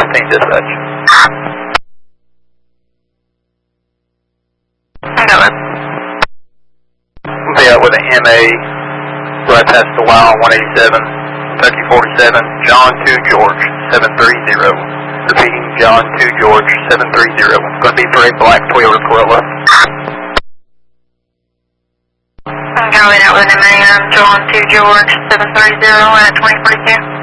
14 dispatch. Coming. We'll be out with an MA right past the Y on 187, Kentucky 47, John 2 George 730. Repeating, John 2 George 730. Going to be for a black Toyota Corolla. I'm going out with an MA, John 2 George 730 at 2042.